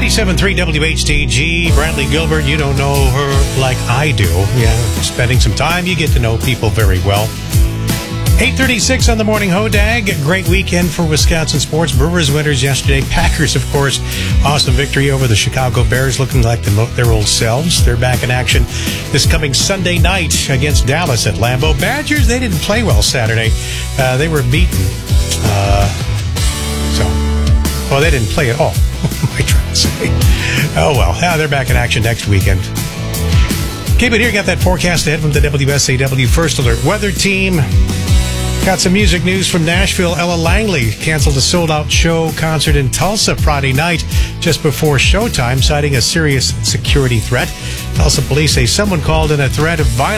97.3 WHTG. Bradley Gilbert, you don't know her like I do. Yeah, spending some time, you get to know people very well. 8:36 on the morning Hodag. Great weekend for Wisconsin sports. Brewers winners yesterday. Packers, of course, awesome victory over the Chicago Bears, looking like their old selves. They're back in action this coming Sunday night against Dallas at Lambeau. Badgers, they didn't play well Saturday. They were beaten. Well, they didn't play at all. What am I trying to say? Oh, well. They're back in action next weekend. Keep it here. Got that forecast ahead from the WSAW First Alert Weather Team. Got some music news from Nashville. Ella Langley canceled a sold-out show concert in Tulsa Friday night just before showtime, citing a serious security threat. Tulsa police say someone called in a threat of violence.